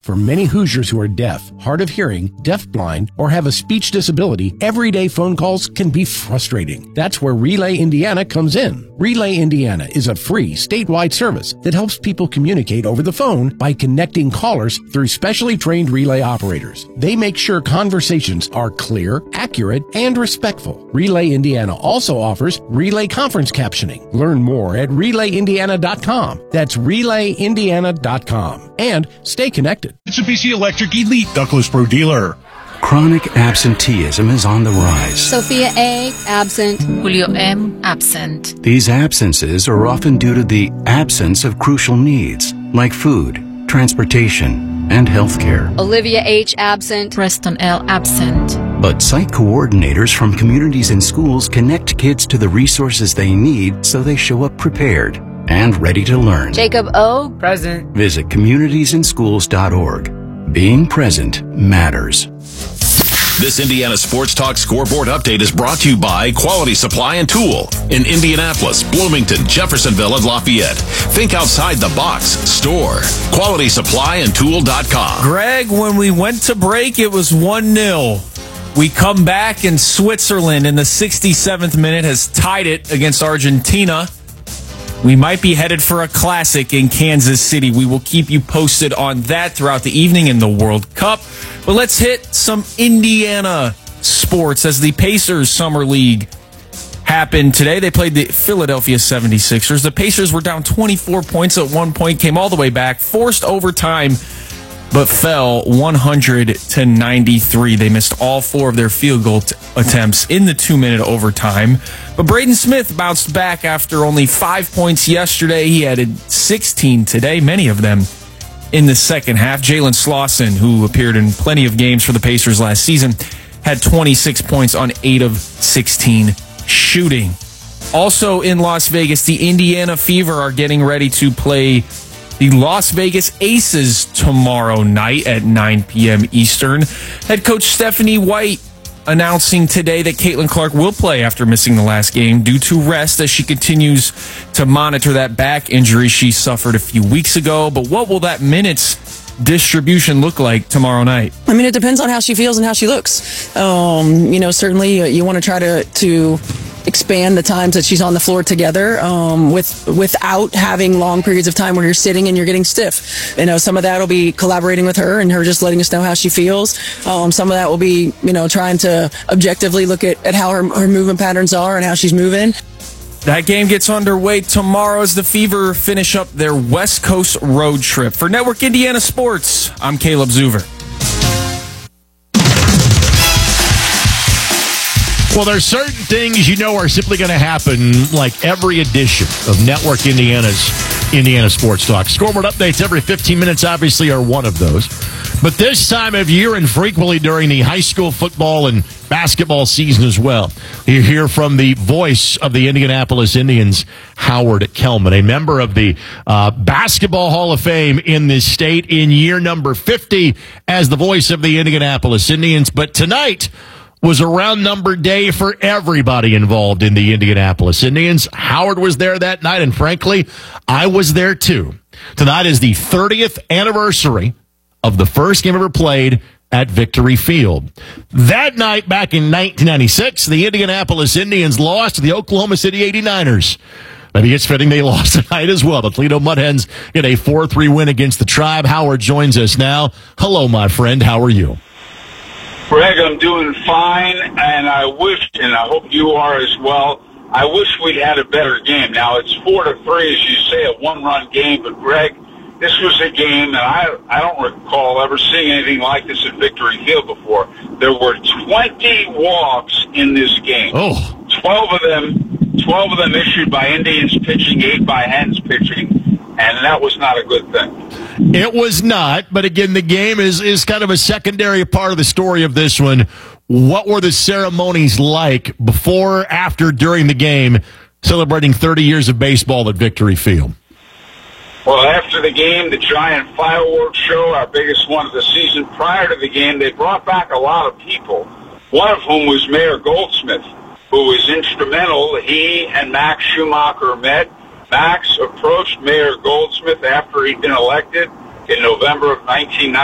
For many Hoosiers who are deaf, hard of hearing, deafblind, or have a speech disability, everyday phone calls can be frustrating. That's where Relay Indiana comes in. Relay Indiana is a free statewide service that helps people communicate over the phone by connecting callers through specially trained relay operators. They make sure conversations are clear, accurate, and respectful. Relay Indiana also offers relay conference captioning. Learn more at relayindiana.com. That's relayindiana.com. And stay connected. Mitsubishi Electric Elite Douglas Pro dealer. Chronic absenteeism is on the rise. Sophia A., absent. Julio M., absent. These absences are often due to the absence of crucial needs, like food, transportation, and health care. Olivia H., absent. Preston L., absent. But site coordinators from communities and schools connect kids to the resources they need so they show up prepared and ready to learn. Jacob O., present. Visit communitiesinschools.org. Being present matters. This Indiana Sports Talk scoreboard update is brought to you by Quality Supply and Tool in Indianapolis, Bloomington, Jeffersonville, and Lafayette. Think outside the box. Store. QualitySupplyandTool.com. Greg, when we went to break, it was 1-0. We come back, and Switzerland in the 67th minute has tied it against Argentina. We might be headed for a classic in Kansas City. We will keep you posted on that throughout the evening in the World Cup. But let's hit some Indiana sports as the Pacers Summer League happened today. They played the Philadelphia 76ers. The Pacers were down 24 points at one point, came all the way back, forced overtime, but fell 100-93. They missed all four of their field goal attempts in the 2-minute overtime. But Braden Smith bounced back after only 5 points yesterday. He added 16 today, many of them in the second half. Jalen Slauson, who appeared in plenty of games for the Pacers last season, had 26 points on 8 of 16 shooting. Also in Las Vegas, the Indiana Fever are getting ready to play the Las Vegas Aces tomorrow night at 9 p.m. Eastern. Head coach Stephanie White announcing today that Caitlin Clark will play after missing the last game due to rest as she continues to monitor that back injury she suffered a few weeks ago. But what will that minutes distribution look like tomorrow night? I mean, it depends on how she feels and how she looks. Certainly you want to try to expand the times that she's on the floor together without having long periods of time where you're sitting and you're getting stiff. Some of that will be collaborating with her and her just letting us know how she feels. Some of that will be, trying to objectively look at how her movement patterns are and how she's moving. That game gets underway tomorrow as the Fever finish up their West Coast road trip. For Network Indiana Sports, I'm Caleb Zuver. Well, there's certain things are simply going to happen like every edition of Network Indiana's Indiana Sports Talk. Scoreboard updates every 15 minutes obviously are one of those. But this time of year and frequently during the high school football and basketball season as well, you hear from the voice of the Indianapolis Indians, Howard Kellman, a member of the Basketball Hall of Fame in this state in year number 50 as the voice of the Indianapolis Indians. But tonight was a round number day for everybody involved in the Indianapolis Indians. Howard was there that night, and frankly, I was there too. Tonight is the 30th anniversary of the first game ever played at Victory Field. That night, back in 1996, the Indianapolis Indians lost to the Oklahoma City 89ers. Maybe it's fitting they lost tonight as well. The Toledo Mud Hens get a 4-3 win against the Tribe. Howard joins us now. Hello, my friend. How are you? Greg, I'm doing fine, and I wish, and I hope you are as well, I wish we'd had a better game. Now, it's 4-3, as you say, a one-run game, but Greg, this was a game, and I don't recall ever seeing anything like this at Victory Field before. There were 20 walks in this game. 12 of them issued by Indians pitching, 8 by Hens pitching, and that was not a good thing. It was not, but again, the game is kind of a secondary part of the story of this one. What were the ceremonies like before, after, during the game, celebrating 30 years of baseball at Victory Field? Well, after the game, the giant fireworks show, our biggest one of the season. Prior to the game, they brought back a lot of people, one of whom was Mayor Goldsmith, who was instrumental. He and Max Schumacher met. Max approached Mayor Goldsmith after he'd been elected in November of 1990.